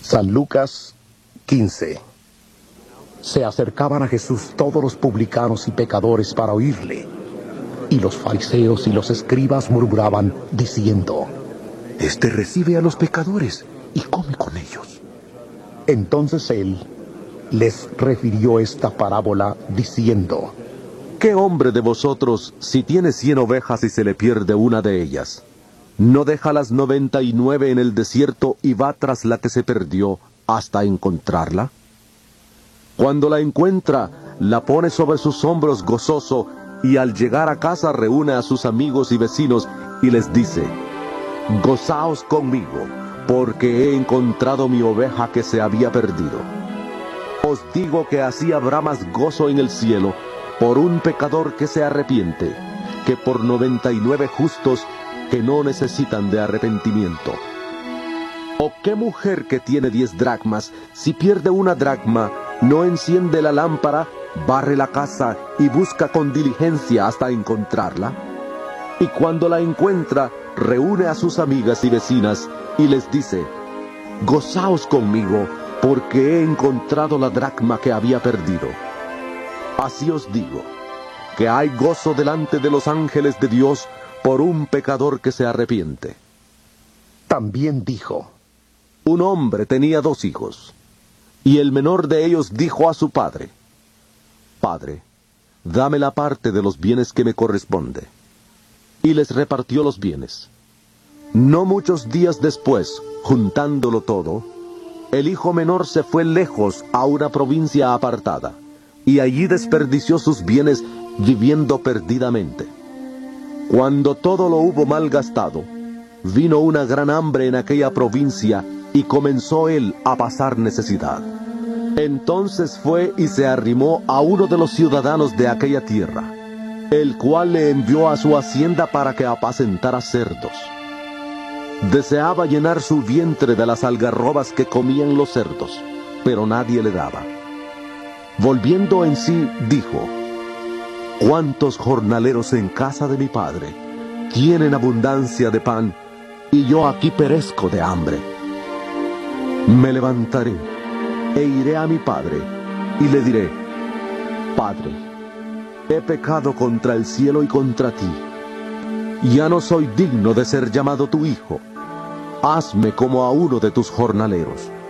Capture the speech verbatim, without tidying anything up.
San Lucas quince. Se acercaban a Jesús todos los publicanos y pecadores para oírle. Y los fariseos y los escribas murmuraban, diciendo: Este recibe a los pecadores y come con ellos. Entonces él les refirió esta parábola, diciendo: ¿Qué hombre de vosotros, si tiene cien ovejas y se le pierde una de ellas, no deja las noventa y nueve en el desierto y va tras la que se perdió hasta encontrarla? Cuando la encuentra, la pone sobre sus hombros gozoso, y al llegar a casa reúne a sus amigos y vecinos y les dice: Gozaos conmigo, porque he encontrado mi oveja que se había perdido. Os digo que así habrá más gozo en el cielo por un pecador que se arrepiente, que por noventa y nueve justos que no necesitan de arrepentimiento. ¿O qué mujer que tiene diez dracmas, si pierde una dracma, no enciende la lámpara, barre la casa y busca con diligencia hasta encontrarla? Y cuando la encuentra, reúne a sus amigas y vecinas y les dice: Gozaos conmigo, porque he encontrado la dracma que había perdido. Así os digo, que hay gozo delante de los ángeles de Dios por un pecador que se arrepiente. También dijo: Un hombre tenía dos hijos, y el menor de ellos dijo a su padre: Padre, dame la parte de los bienes que me corresponde. Y les repartió los bienes. No muchos días después, juntándolo todo, el hijo menor se fue lejos a una provincia apartada, y allí desperdició sus bienes viviendo perdidamente. Cuando todo lo hubo malgastado, vino una gran hambre en aquella provincia, y comenzó él a pasar necesidad. Entonces fue y se arrimó a uno de los ciudadanos de aquella tierra, el cual le envió a su hacienda para que apacentara cerdos. Deseaba llenar su vientre de las algarrobas que comían los cerdos, pero nadie le daba. Volviendo en sí, dijo: ¿Cuántos jornaleros en casa de mi padre tienen abundancia de pan, y yo aquí perezco de hambre? Me levantaré e iré a mi padre, y le diré: Padre, he pecado contra el cielo y contra ti. Ya no soy digno de ser llamado tu hijo. Hazme como a uno de tus jornaleros.